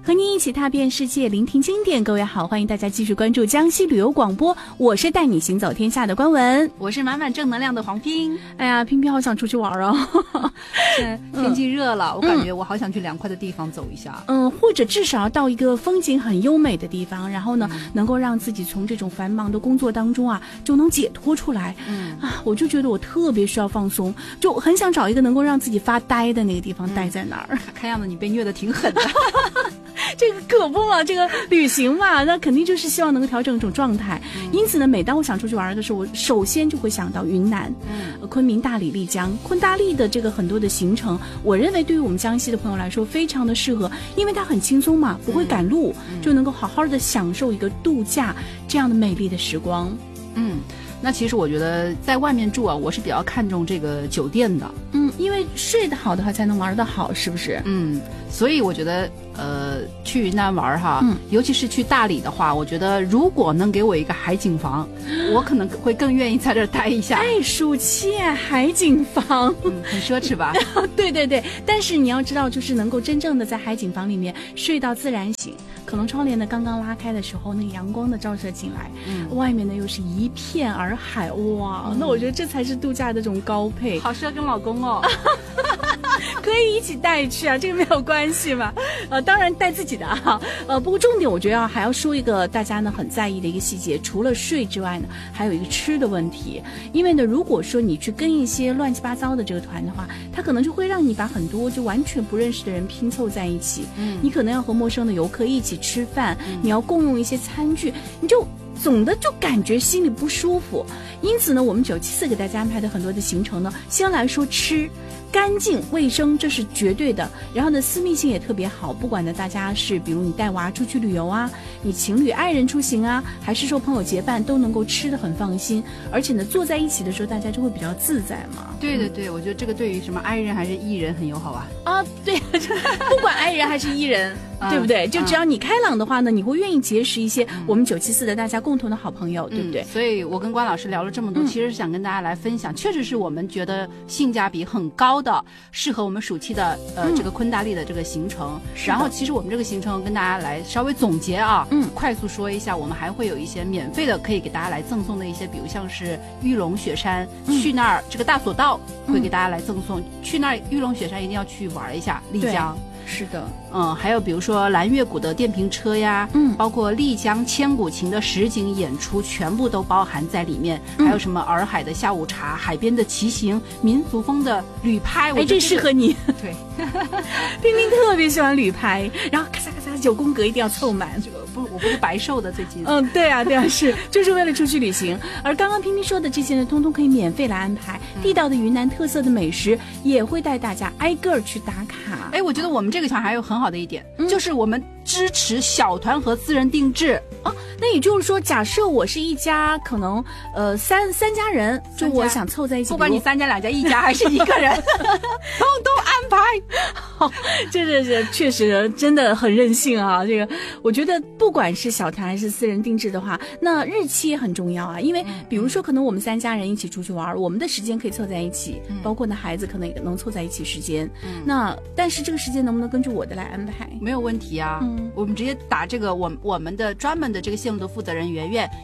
和您一起踏遍世界，聆听经典。各位好，欢迎大家继续关注江西旅游广播，我是带你行走天下的关文， 我是满满正能量的黄拼。 哎呀，拼拼好想出去玩哦！ 现在天气热了，我感觉我好想去凉快的地方走一下。 或者至少要到一个风景很优美的地方，然后呢，能够让自己从这种繁忙的工作当中啊，就能解脱出来。我就觉得我特别需要放松，就很想找一个能够让自己发呆的那个地方待在那儿。 看样子你被虐得挺狠的。 这个可不嘛，这个旅行嘛，那肯定就是希望能够调整一种状态。因此呢，每当我想出去玩的时候，我首先就会想到云南，昆明、大理、丽江。昆大丽的这个很多的行程，我认为对于我们江西的朋友来说非常的适合，因为它很轻松嘛，不会赶路，就能够好好的享受一个度假这样的美丽的时光。 那其实我觉得在外面住啊，我是比较看重这个酒店的。 因为睡得好的话才能玩得好，是不是？ 所以我觉得去云南玩哈，尤其是去大理的话，我觉得如果能给我一个海景房，我可能会更愿意在这儿待一下。 暑期海景房， 很奢侈吧？ 对对对，但是你要知道，就是能够真正的在海景房里面睡到自然醒，可能窗帘呢刚刚拉开的时候，那个阳光的照射进来，外面呢又是一片洱海，哇，那我觉得这才是度假的这种高配。 好适合跟老公哦。 可以一起带去啊，这个没有关系嘛。当然带自己的啊。不过重点我觉得还要说一个大家呢很在意的一个细节，除了睡之外呢，还有一个吃的问题。因为呢，如果说你去跟一些乱七八糟的这个团的话，它可能就会让你把很多就完全不认识的人拼凑在一起。你可能要和陌生的游客一起吃饭，你要共用一些餐具，你就总的就感觉心里不舒服。因此呢，我们974给大家安排的很多的行程呢，先来说吃。干净卫生这是绝对的，然后呢私密性也特别好，不管呢大家是比如你带娃出去旅游啊，你情侣爱人出行啊，还是说朋友结伴，都能够吃得很放心，而且呢坐在一起的时候大家就会比较自在嘛。 对对对，我觉得这个对于什么 I 人还是 E 人很友好啊。 对，不管 I 人还是 E 人对不对？就只要你开朗的话呢，你会愿意结识一些我们974的大家共同的好朋友，对不对？ 所以我跟关老师聊了这么多，其实是想跟大家来分享，确实是我们觉得性价比很高的，适合我们暑期的这个昆大丽的这个行程。然后其实我们这个行程跟大家来稍微总结啊，快速说一下，我们还会有一些免费的可以给大家来赠送的一些，比如像是玉龙雪山，去那儿这个大索道会给大家来赠送，去那儿玉龙雪山一定要去玩一下，丽江。 是的， 还有比如说蓝月谷的电瓶车呀，包括丽江千古情的实景演出，全部都包含在里面。还有什么洱海的下午茶、海边的骑行、民俗风的旅拍， 这适合你。 对， 冰冰特别喜欢旅拍，然后咔嚓咔嚓9宫格一定要凑满。 这个我不是白瘦的最近。 对啊，是就是为了出去旅行。而刚刚冰冰说的这些呢，通通可以免费来安排。地道的云南特色的美食也会带大家挨个去打卡。 我觉得我们这个团还有很好的一点，就是我们支持小团和私人定制。 那也就是说，假设我是一家可能三家人，就我想凑在一起， 不管你3家2家1家还是一个人，通通安排。 这确实真的很任性啊！这个我觉得不管是小团还是私人定制的话，那日期也很重要啊。因为比如说可能我们3家人一起出去玩，我们的时间可以凑在一起，包括呢孩子可能也能凑在一起时间。那但是这个时间能不能根据我的来安排？ 没有问题啊。我们直接打这个我们的专门的这个线路的负责人圆圆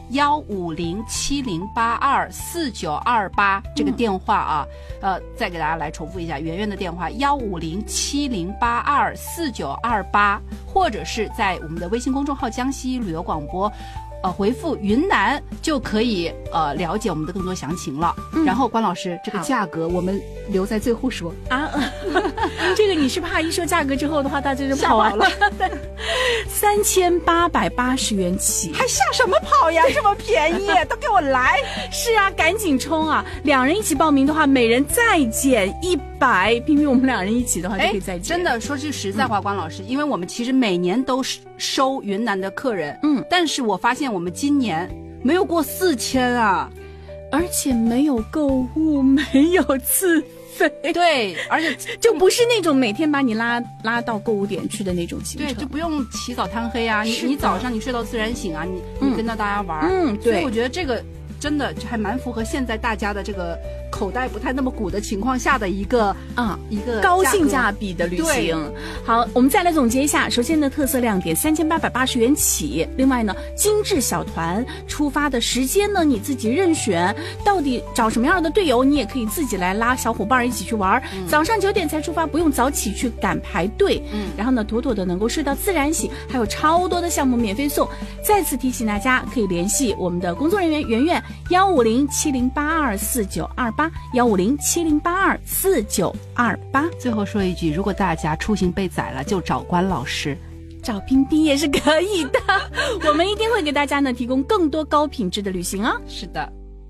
15070824928这个电话啊，再给大家来重复一下圆圆的电话15070824928，或者是在我们的微信公众号江西旅游广播。回复云南就可以了解我们的更多详情了。然后关老师，这个价格我们留在最后说啊。 这个你是怕一说价格之后的话，大家就跑完了。3880元起， 还下什么跑呀？这么便宜，都给我来！ 是啊，赶紧冲啊！2人一起报名的话，每人再减100，偏偏我们2人一起的话就可以再减。 真的说句实在话，关老师，因为我们其实每年都收云南的客人，但是我发现我们今年没有过4000啊， 而且没有购物，没有自费。 对，而且就不是那种每天把你拉到购物点去的那种行程。 对，就不用起早贪黑啊，你早上你睡到自然醒啊，你跟着大家玩。 对， 所以我觉得这个真的还蛮符合现在大家的这个口袋不太那么鼓的情况下的一个高性价比的旅行。好，我们再来总结一下。首先呢，特色亮点3880元起。另外呢，精致小团出发的时间呢你自己任选，到底找什么样的队友，你也可以自己来拉小伙伴一起去玩。早上9点才出发，不用早起去赶排队。然后呢，妥妥的能够睡到自然醒，还有超多的项目免费送。再次提醒大家，可以联系我们的工作人员圆圆15070824928，15070824928。 最后说一句，如果大家出行被宰了，就找关老师， 找冰冰也是可以的。我们一定会给大家呢提供更多高品质的旅行啊。 是的。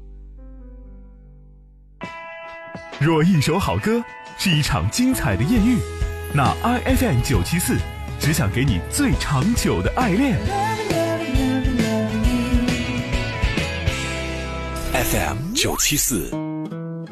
若一首好歌是一场精彩的艳遇，那 IFM 974只想给你最长久的爱恋。 FM 974